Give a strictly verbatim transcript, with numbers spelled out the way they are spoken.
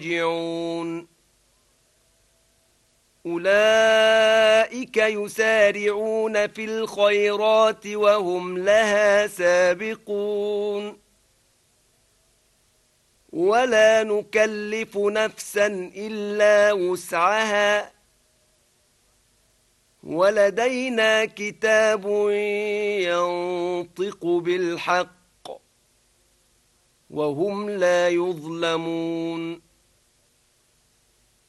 راجعون أولئك يسارعون في الخيرات وهم لها سابقون ولا نكلف نفسا إلا وسعها ولدينا كتاب ينطق بالحق وهم لا يظلمون